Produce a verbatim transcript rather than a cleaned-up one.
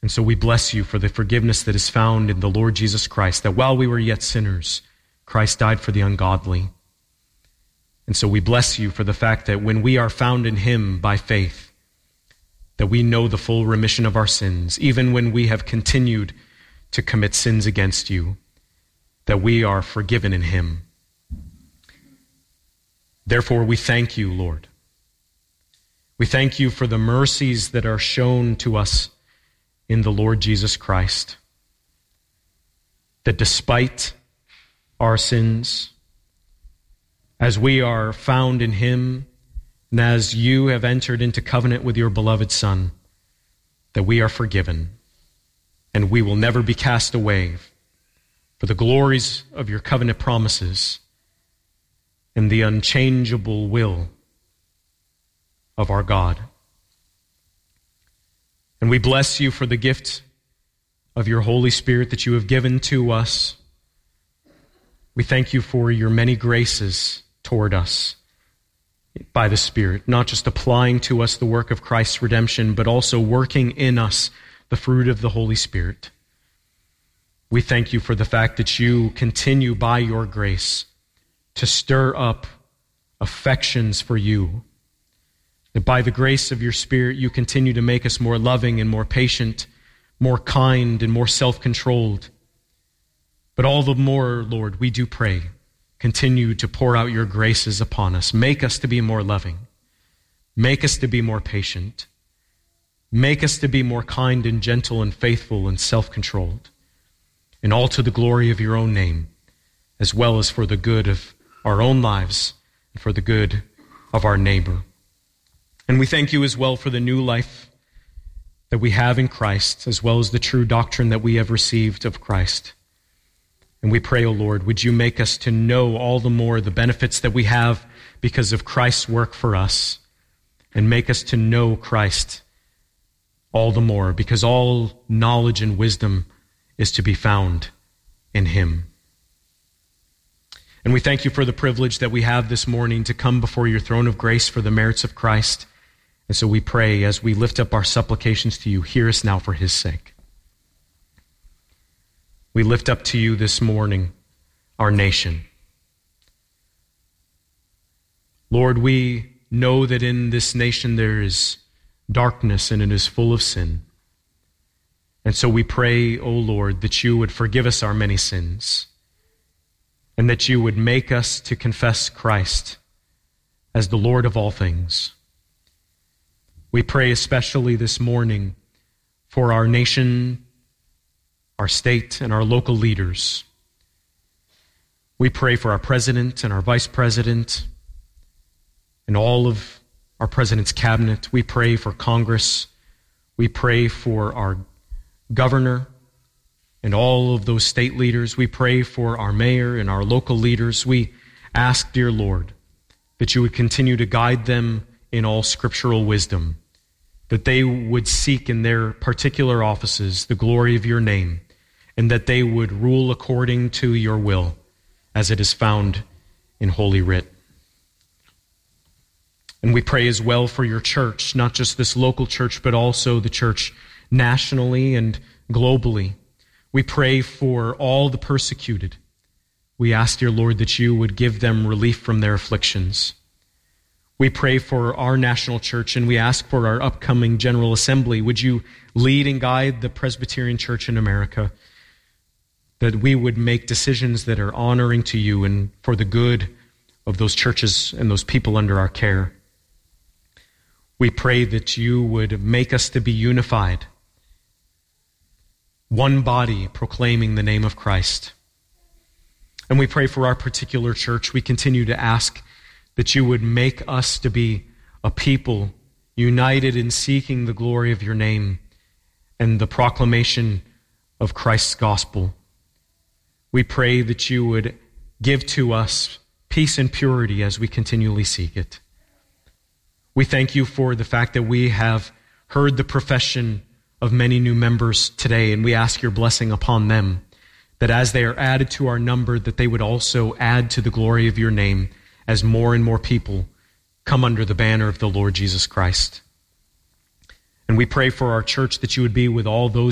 And so we bless you for the forgiveness that is found in the Lord Jesus Christ, that while we were yet sinners, Christ died for the ungodly. And so we bless you for the fact that when we are found in him by faith, that we know the full remission of our sins, even when we have continued to commit sins against you, that we are forgiven in him. Therefore, we thank you, Lord. We thank you for the mercies that are shown to us in the Lord Jesus Christ, that despite our sins, as we are found in him, and as you have entered into covenant with your beloved Son, that we are forgiven, and we will never be cast away for the glories of your covenant promises and the unchangeable will of our God. And we bless you for the gift of your Holy Spirit that you have given to us. We thank you for your many graces toward us by the Spirit, not just applying to us the work of Christ's redemption, but also working in us the fruit of the Holy Spirit. We thank you for the fact that you continue by your grace to stir up affections for you, that by the grace of your Spirit you continue to make us more loving and more patient, more kind and more self-controlled. But all the more, Lord, we do pray, continue to pour out your graces upon us. Make us to be more loving. Make us to be more patient. Make us to be more kind and gentle and faithful and self-controlled. And all to the glory of your own name, as well as for the good of our own lives and for the good of our neighbor. And we thank you as well for the new life that we have in Christ, as well as the true doctrine that we have received of Christ. And we pray, O Lord, would you make us to know all the more the benefits that we have because of Christ's work for us, and make us to know Christ all the more, because all knowledge and wisdom is to be found in him. And we thank you for the privilege that we have this morning to come before your throne of grace for the merits of Christ. And so we pray, as we lift up our supplications to you, hear us now for his sake. We lift up to you this morning our nation. Lord, we know that in this nation there is darkness and it is full of sin. And so we pray, O Lord, that you would forgive us our many sins, and that you would make us to confess Christ as the Lord of all things. We pray especially this morning for our nation, our state, and our local leaders. We pray for our president and our vice president and all of our president's cabinet. We pray for Congress. We pray for our governor and all of those state leaders. We pray for our mayor and our local leaders. We ask, dear Lord, that you would continue to guide them in all scriptural wisdom, that they would seek in their particular offices the glory of your name, and that they would rule according to your will, as it is found in Holy Writ. And we pray as well for your church, not just this local church, but also the church nationally and globally. We pray for all the persecuted. We ask, dear Lord, that you would give them relief from their afflictions. We pray for our national church, and we ask for our upcoming General Assembly. Would you lead and guide the Presbyterian Church in America, that we would make decisions that are honoring to you and for the good of those churches and those people under our care. We pray that you would make us to be unified, one body proclaiming the name of Christ. And we pray for our particular church. We continue to ask that you would make us to be a people united in seeking the glory of your name and the proclamation of Christ's gospel. We pray that you would give to us peace and purity as we continually seek it. We thank you for the fact that we have heard the profession of many new members today, and we ask your blessing upon them, that as they are added to our number, that they would also add to the glory of your name as more and more people come under the banner of the Lord Jesus Christ. And we pray for our church that you would be with all those